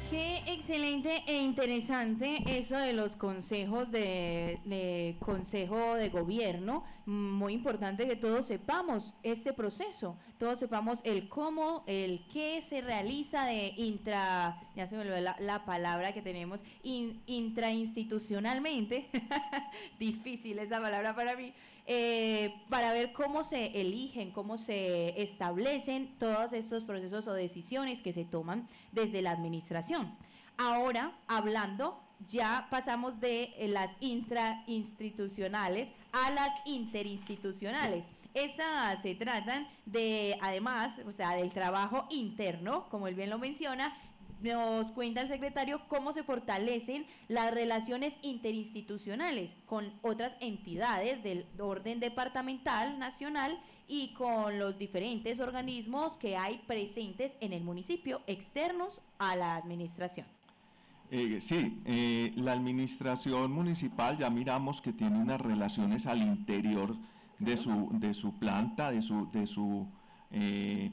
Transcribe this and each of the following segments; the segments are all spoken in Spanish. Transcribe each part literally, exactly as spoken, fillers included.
Qué excelente e interesante eso de los consejos de, de consejo de gobierno. Muy importante que todos sepamos este proceso, todos sepamos el cómo, el qué se realiza de intra, ya se me olvidó la, la palabra que tenemos, in, intrainstitucionalmente, difícil esa palabra para mí, eh, para ver cómo se eligen, cómo se establecen todos estos procesos o decisiones que se toman desde la administración. Ahora, hablando, ya pasamos de las intrainstitucionales a las interinstitucionales. Esas se tratan de, además, o sea, del trabajo interno, como él bien lo menciona. Nos cuenta el secretario cómo se fortalecen las relaciones interinstitucionales con otras entidades del orden departamental, nacional y con los diferentes organismos que hay presentes en el municipio, externos a la administración. Eh, sí, eh, la administración municipal ya miramos que tiene unas relaciones al interior de su, de su planta, de su, de su eh,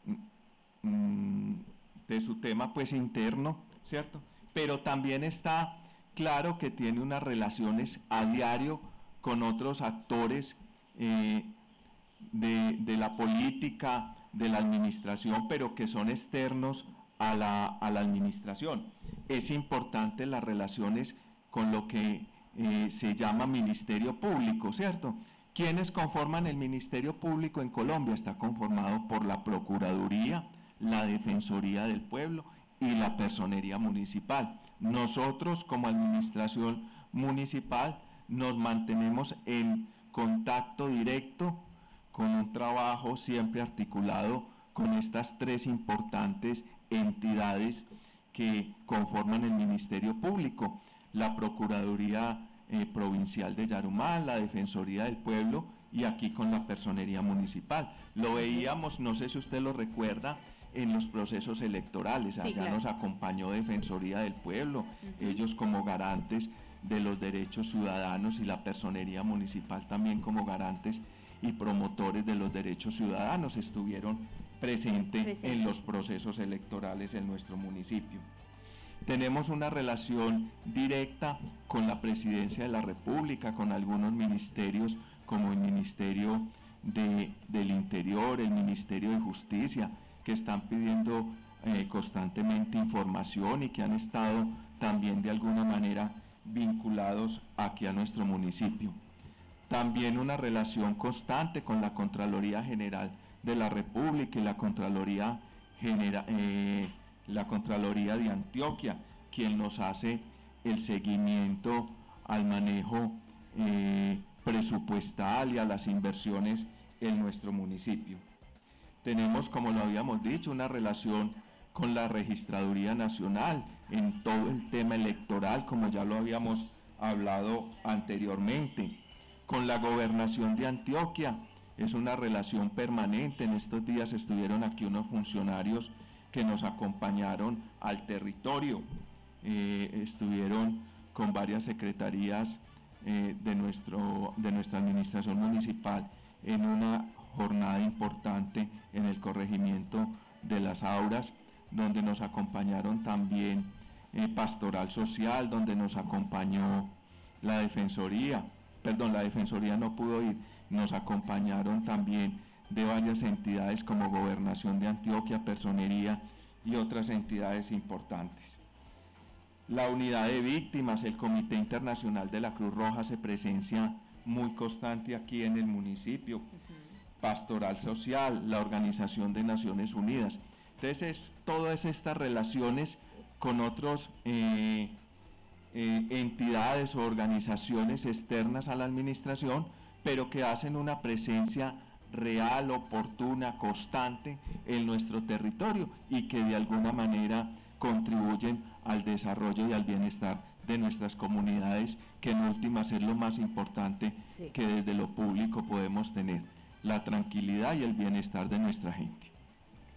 mm, de su tema pues interno, ¿cierto? Pero también está claro que tiene unas relaciones a diario con otros actores eh, de, de la política, de la administración, pero que son externos a la, a la administración. Es importante las relaciones con lo que eh, se llama Ministerio Público, ¿cierto? ¿Quiénes conforman el Ministerio Público en Colombia? Está conformado por la Procuraduría, la Defensoría del Pueblo y la Personería Municipal. Nosotros como administración municipal nos mantenemos en contacto directo con un trabajo siempre articulado con estas tres importantes entidades que conforman el Ministerio Público: la Procuraduría eh, Provincial de Yarumal, la Defensoría del Pueblo y aquí con la Personería Municipal. Lo veíamos, no sé si usted lo recuerda, en los procesos electorales. Sí, allá claro. Nos acompañó Defensoría del Pueblo, uh-huh. Ellos como garantes de los derechos ciudadanos y la Personería Municipal también como garantes y promotores de los derechos ciudadanos estuvieron presentes Presente. en los procesos electorales en nuestro municipio. Tenemos una relación directa con la Presidencia de la República, con algunos ministerios como el Ministerio de, del Interior, el Ministerio de Justicia, que están pidiendo eh, constantemente información y que han estado también de alguna manera vinculados aquí a nuestro municipio. También una relación constante con la Contraloría General de la República y la Contraloría, Genera, eh, la Contraloría de Antioquia, quien nos hace el seguimiento al manejo eh, presupuestal y a las inversiones en nuestro municipio. Tenemos, como lo habíamos dicho, una relación con la Registraduría Nacional en todo el tema electoral, como ya lo habíamos hablado anteriormente. Con la Gobernación de Antioquia es una relación permanente. En estos días estuvieron aquí unos funcionarios que nos acompañaron al territorio, eh, estuvieron con varias secretarías eh, de, nuestro, de nuestra administración municipal en una jornada importante en el corregimiento de Las Auras, donde nos acompañaron también eh, Pastoral Social, donde nos acompañó la Defensoría, perdón, la Defensoría no pudo ir, nos acompañaron también de varias entidades como Gobernación de Antioquia, Personería y otras entidades importantes. La Unidad de Víctimas, el Comité Internacional de la Cruz Roja hace presencia muy constante aquí en el municipio. Uh-huh. Pastoral Social, la Organización de Naciones Unidas. Entonces, es, todas estas relaciones con otras eh, eh, entidades o organizaciones externas a la administración, pero que hacen una presencia real, oportuna, constante en nuestro territorio y que de alguna manera contribuyen al desarrollo y al bienestar de nuestras comunidades, que en últimas es lo más importante sí. que desde lo público podemos tener, la tranquilidad y el bienestar de nuestra gente.